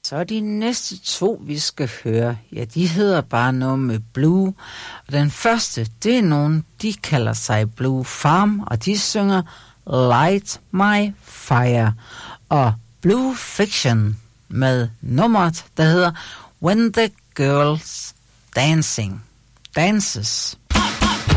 Så de næste to, vi skal høre, ja, de hedder bare noget med Blue. Og den første, det er nogen, de kalder sig Blue Farm, og de synger Light My Fire. Og Blue Fiction med nummeret, der hedder When the Girls Dances.